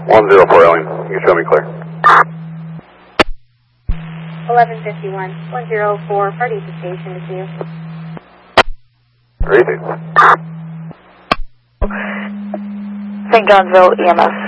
104 Alien, you can show me clear. 1151, 104, party to station to you. Repeat. St. Johnsville EMS.